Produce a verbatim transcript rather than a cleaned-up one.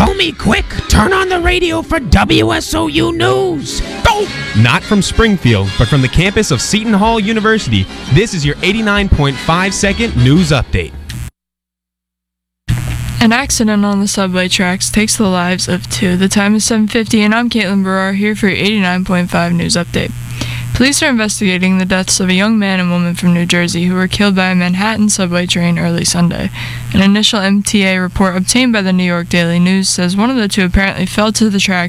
Homie, quick, turn on the radio for W S O U News. Go! Not from Springfield, but from the campus of Seton Hall University, this is your eighty-nine point five second news update. An accident on the subway tracks takes the lives of two. The time is seven fifty, and I'm Caitlin Barrar here for your eighty-nine point five news update. Police are investigating the deaths of a young man and woman from New Jersey who were killed by a Manhattan subway train early Sunday. An initial M T A report obtained by the New York Daily News says one of the two apparently fell to the track